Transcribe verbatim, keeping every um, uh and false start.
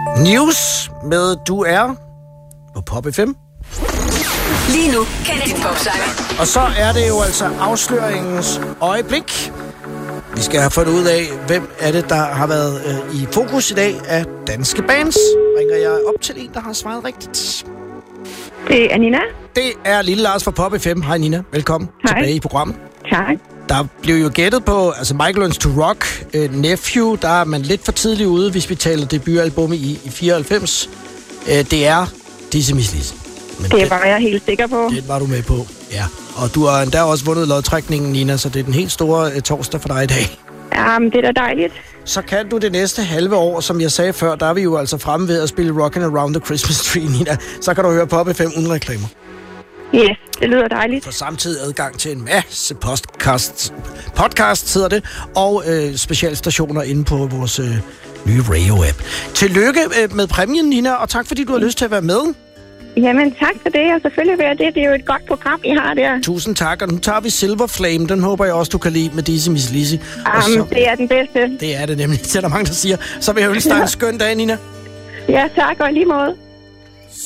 News med Du Er på Pop F M. Lige nu kan det popsanger. Og så er det jo altså afsløringens øjeblik. Vi skal have fundet ud af, hvem er det, der har været øh, i fokus i dag af danske bands. Ringer jeg op til en, der har svaret rigtigt. Det er Nina. Det er Lille Lars fra Pop F M. Hej Nina, velkommen Hej. tilbage i programmet. Tak. Der blev jo gættet på, altså Michael Learns to Rock, uh, Nephew, der er man lidt for tidligt ude, hvis vi taler debutalbum i, i fireoghalvfems. Uh, det er Dizzy Miss Lizzy. Men Det den, var jeg helt sikker på. den var du med på, ja. Og du har endda også vundet lodtrækningen, Nina, så det er den helt store uh, torsdag for dig i dag. Jamen, det er da dejligt. Så kan du det næste halve år, som jeg sagde før, der er vi jo altså fremme ved at spille Rockin' Around the Christmas Tree, Nina. Så kan du høre Pop F M uden reklamer. Yes, det lyder dejligt. For samtidig adgang til en masse podcast, podcast hedder det, og øh, specialstationer inde på vores øh, nye radio-app. Tillykke øh, med præmien, Nina, og tak fordi du har lyst til at være med. Jamen, tak for det, og selvfølgelig vil jeg det. Det er jo et godt program, I har der. Tusind tak, og nu tager vi Silver Flame. Den håber jeg også, du kan lide med Dizzy Miss Lizzy. Jamen, det er den bedste. Det er det nemlig, det er der mange, der siger. Så vil jeg ønske dig en skøn dag, Nina. Ja, tak, og i lige måde.